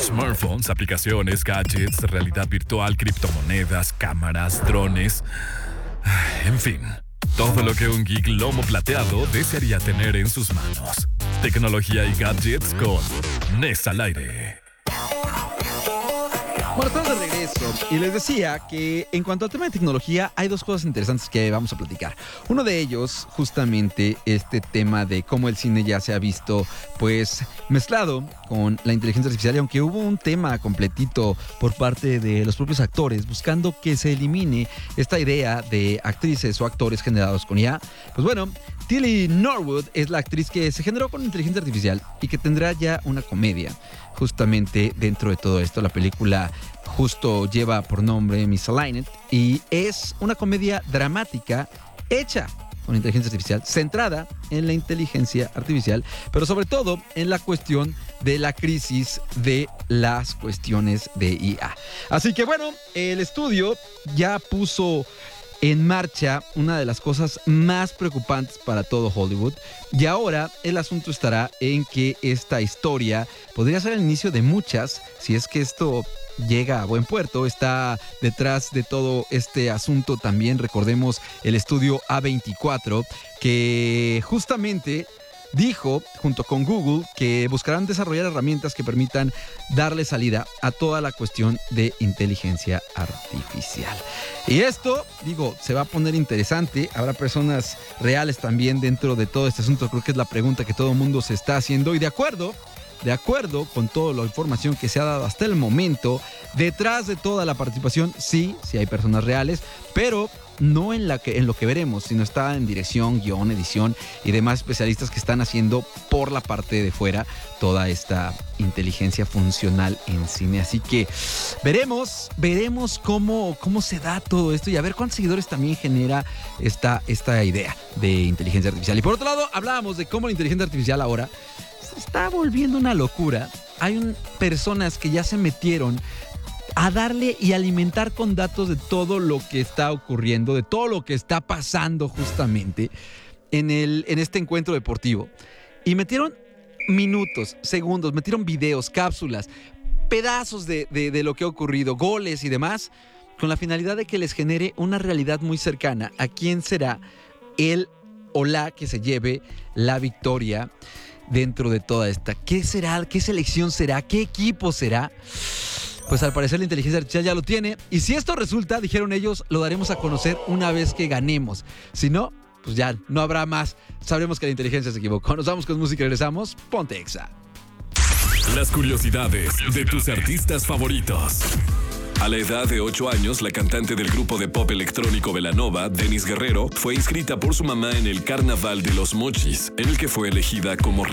Smartphones, aplicaciones, gadgets, realidad virtual, criptomonedas, cámaras, drones. En fin, todo lo que un geek lomo plateado desearía tener en sus manos. Tecnología y gadgets con Nes al aire. Bueno, estamos de regreso y les decía que en cuanto al tema de tecnología hay dos cosas interesantes que vamos a platicar. Uno de ellos, justamente este tema de cómo el cine ya se ha visto pues mezclado con la inteligencia artificial, y aunque hubo un tema completito por parte de los propios actores buscando que se elimine esta idea de actrices o actores generados con IA, pues bueno, Tilly Norwood es la actriz que se generó con inteligencia artificial y que tendrá ya una comedia. Justamente dentro de todo esto, la película justo lleva por nombre Misaligned y es una comedia dramática hecha con inteligencia artificial, centrada en la inteligencia artificial, pero sobre todo en la cuestión de la crisis de las cuestiones de IA. Así que bueno, el estudio ya puso en marcha una de las cosas más preocupantes para todo Hollywood, y ahora el asunto estará en que esta historia podría ser el inicio de muchas, si es que esto llega a buen puerto. Está detrás de todo este asunto también, recordemos, el estudio A24, que justamente dijo, junto con Google, que buscarán desarrollar herramientas que permitan darle salida a toda la cuestión de inteligencia artificial. Y esto, digo, se va a poner interesante. Habrá personas reales también dentro de todo este asunto. Creo que es la pregunta que todo el mundo se está haciendo. Y de acuerdo con toda la información que se ha dado hasta el momento, detrás de toda la participación, sí hay personas reales, pero no en lo que veremos, sino está en dirección, guión, edición y demás especialistas que están haciendo por la parte de fuera toda esta inteligencia funcional en cine. Así que veremos cómo se da todo esto y a ver cuántos seguidores también genera esta idea de inteligencia artificial. Y por otro lado, hablábamos de cómo la inteligencia artificial ahora se está volviendo una locura. Hay personas que ya se metieron a darle y alimentar con datos de todo lo que está ocurriendo, de todo lo que está pasando justamente en este encuentro deportivo. Y metieron minutos, segundos, metieron videos, cápsulas, pedazos de lo que ha ocurrido, goles y demás, con la finalidad de que les genere una realidad muy cercana a quién será el o la que se lleve la victoria dentro de toda esta. ¿Qué será? ¿Qué selección será? ¿Qué equipo será? Pues al parecer la inteligencia artificial ya lo tiene. Y si esto resulta, dijeron ellos, lo daremos a conocer una vez que ganemos. Si no, pues ya no habrá más. Sabremos que la inteligencia se equivocó. Nos vamos con música y regresamos. Ponte Exa. Las curiosidades de tus artistas favoritos. A la edad de 8 años, la cantante del grupo de pop electrónico Belanova, Dennis Guerrero, fue inscrita por su mamá en el Carnaval de los Mochis, en el que fue elegida como